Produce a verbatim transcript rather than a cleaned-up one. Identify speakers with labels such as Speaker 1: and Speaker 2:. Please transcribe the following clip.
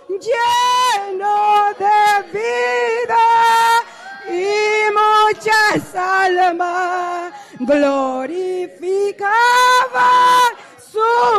Speaker 1: lleno de vida y muchas almas glorificaban su